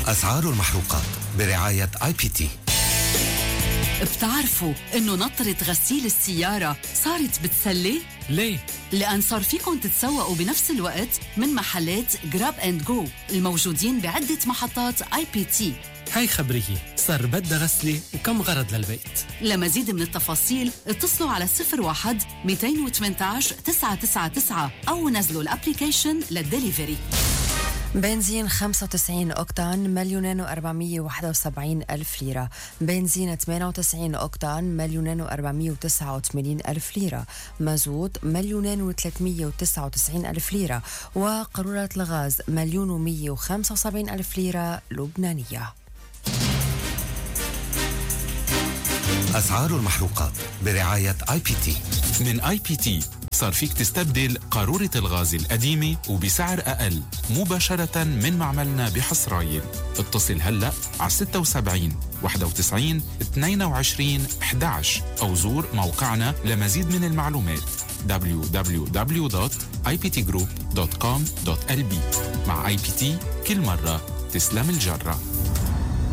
أسعار المحروقات برعاية IPT. بتعرفوا إنه نطرة غسيل السيارة صارت بتسلي؟ ليه؟ لأن صار فيكن تتسوقوا بنفس الوقت من محلات جراب اند جو الموجودين بعدة محطات IPT. هاي خبرية، صار بدها غسلة وكم غرض للبيت. لمزيد من التفاصيل اتصلوا على 01-218-999 أو نزلوا الابليكيشن للدليفري. بنزين 95 أوكتان 1,471,000 ليرة. بنزين 98 أوكتان 1,489,000 ليرة. مازوت 1,399,000 ليرة. وقارورة الغاز 1,175,000 ليرة لبنانية. أسعار المحروقات برعاية IPT. من IPT صار فيك تستبدل قارورة الغاز القديمة وبسعر أقل مباشرة من معملنا بحصرايل. اتصل هلأ على 76 91 22 11 أو زور موقعنا لمزيد من المعلومات www.iptgroup.com.lb. مع IPT كل مرة تسلم الجرة.